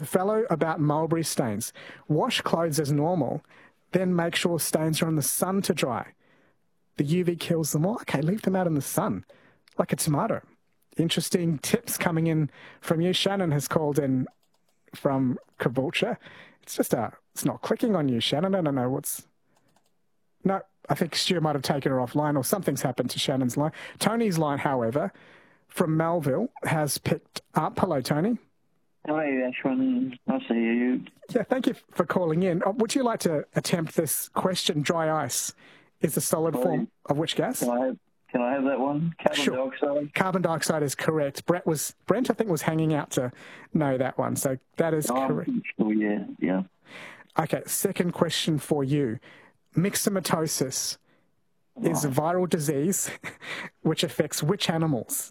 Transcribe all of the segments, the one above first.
fellow about mulberry stains. Wash clothes as normal, then make sure stains are on the sun to dry. The UV kills them all. Okay, leave them out in the sun, like a tomato. Interesting tips coming in from you. Shannon has called in from Caboolture. It's not clicking on you, Shannon. I don't know what's... No, I think Stu might have taken her offline or something's happened to Shannon's line. Tony's line, however, from Melville has picked up. Hello, Tony. Hi, Ashwin. Nice to hear you. Yeah, thank you for calling in. Would you like to attempt this question? Dry ice is the solid form of which gas? Can I have that one? Carbon dioxide? Carbon dioxide is correct. Brent, I think, was hanging out to know that one. So that is correct. Sure, yeah. Okay, second question for you. Myxomatosis is a viral disease which affects which animals?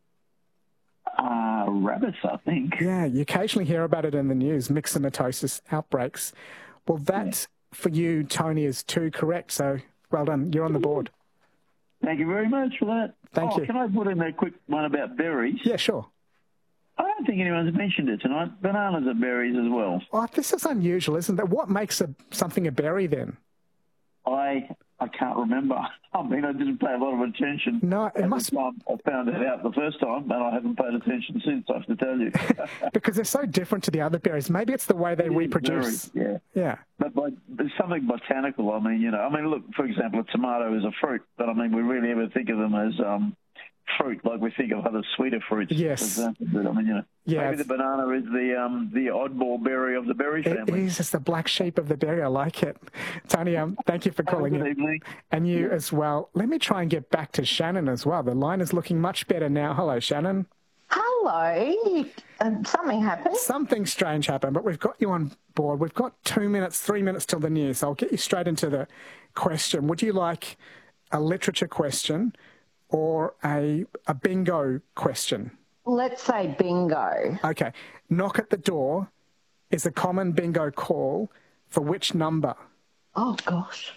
Rabbits, I think. Yeah, you occasionally hear about it in the news, myxomatosis outbreaks. Well, that for you, Tony, is 2 correct. So well done. You're on the board. Thank you very much for that. Thank you. Can I put in a quick one about berries? Yeah, sure. I don't think anyone's mentioned it tonight. Bananas are berries as well. Oh, this is unusual, isn't it? What makes something a berry then? I can't remember. I mean, I didn't pay a lot of attention. No, it must... I found it out the first time, and I haven't paid attention since, I have to tell you. Because they're so different to the other berries. Maybe it's the way they reproduce. Yeah. But there's something botanical. I mean, look, for example, a tomato is a fruit, but I mean, we really ever think of them as fruit, like we think of other sweeter fruits. Yes. But, I mean, maybe the banana is the oddball berry of the berry family. It is. It's the black sheep of the berry. I like it. Tony, thank you for calling in. Evening. And you as well. Let me try and get back to Shannon as well. The line is looking much better now. Hello, Shannon. Hello. Something happened. Something strange happened, but we've got you on board. We've got 2 minutes, 3 minutes till the news. So I'll get you straight into the question. Would you like a literature question or a bingo question? Let's say bingo. Okay. Knock at the door is a common bingo call for which number? Oh, gosh.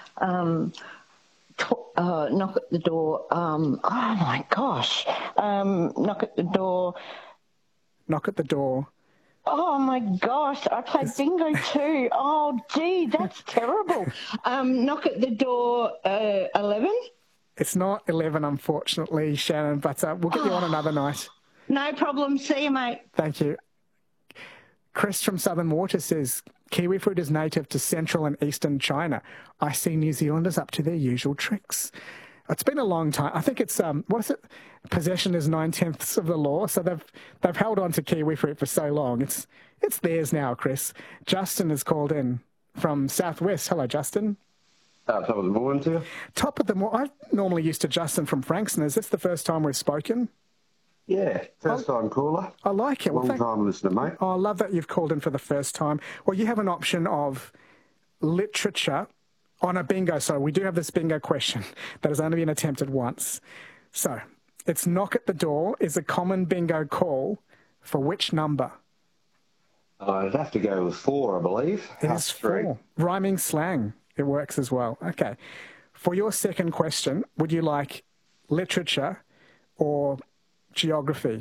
Knock at the door. Oh, my gosh. Knock at the door. Knock at the door. Oh, my gosh. I played bingo too. Oh, gee, that's terrible. Knock at the door, 11? It's not 11, unfortunately, Shannon, but we'll get you on another night. No problem. See you, mate. Thank you. Chris from Southern Water says, kiwi fruit is native to central and eastern China. I see New Zealanders up to their usual tricks. It's been a long time. I think it's, what is it? Possession is 9/10 of the law. So they've held on to kiwi fruit for so long. It's theirs now, Chris. Justin has called in from Southwest. Hello, Justin. Top of the morning to you. Top of the morning. I normally used to Justin from Frankston. Is this the first time we've spoken? Yeah, first time caller. I like it. Long time listener, mate. Oh, I love that you've called in for the first time. Well, you have an option of literature on a bingo. So we do have this bingo question that has only been attempted once. So it's knock at the door is a common bingo call for which number? I'd have to go with 4, I believe. It is 4. Rhyming slang. It works as well. Okay. For your second question, would you like literature or geography?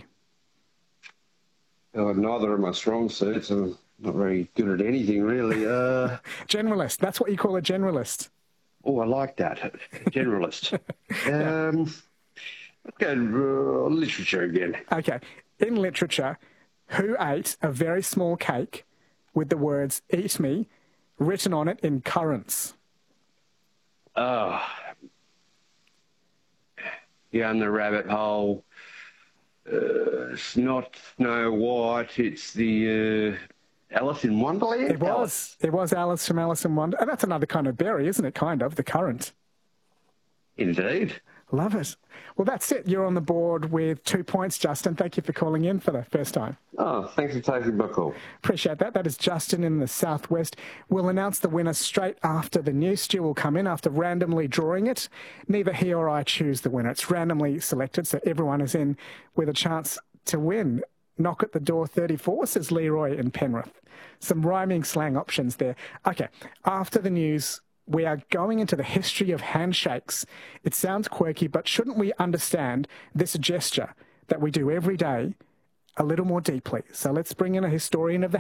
Neither are my strong suits. I'm not very good at anything, really. Generalist. That's what you call a generalist. Oh, I like that. Generalist. Let's go literature again. Okay. In literature, who ate a very small cake with the words "Eat me" written on it in currants? Oh. Down the rabbit hole. It's not Snow White. It's the Alice in Wonderland. It was Alice from Alice in Wonderland. And that's another kind of berry, isn't it? Kind of, the currant. Indeed. Love it. Well, that's it. You're on the board with 2 points, Justin. Thank you for calling in for the first time. Oh, thanks for taking my call. Appreciate that. That is Justin in the Southwest. We'll announce the winner straight after the news. Stu will come in after randomly drawing it. Neither he or I choose the winner. It's randomly selected, so everyone is in with a chance to win. Knock at the door 34, says Leroy in Penrith. Some rhyming slang options there. Okay, after the news, we are going into the history of handshakes. It sounds quirky, but shouldn't we understand this gesture that we do every day a little more deeply? So let's bring in a historian of the